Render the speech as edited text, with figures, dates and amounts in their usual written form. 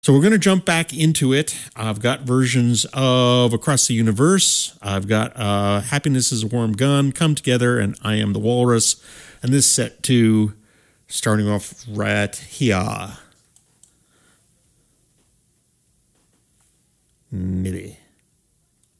So we're going to jump back into it. I've got versions of Across the Universe. I've got Happiness is a Warm Gun, Come Together, and I Am the Walrus. And this set to starting off right here. MIDI.